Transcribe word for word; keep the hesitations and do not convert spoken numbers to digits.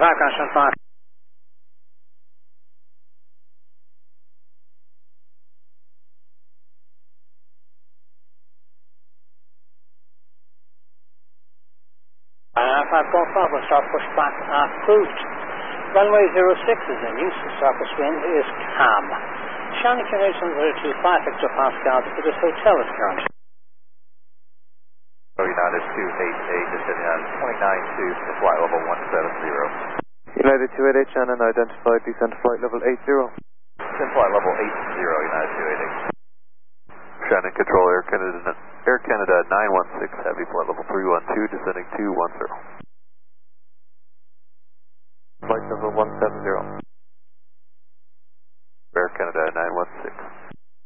five, constant five. Uh, five, four, five, will start push back at cruise. Runway zero six is in use, the surface wind is calm. Shannon Connection zero two five, Victor Pascal, to this hotel is current. United two eight eight, descending on twenty-nine two to flight level one seven zero. United two eight eight, Shannon, identified descent to flight level eight zero. Descent flight level eight zero, United two eight eight. Shannon, control Air Canada, Air Canada nine one six, heavy flight level three one two, descending two one zero. Flight level one seven zero.